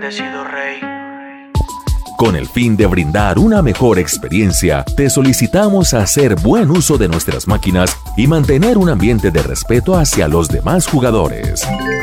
bendecido rey. Con el fin de brindar una mejor experiencia, te solicitamos hacer buen uso de nuestras máquinas y mantener un ambiente de respeto hacia los demás jugadores.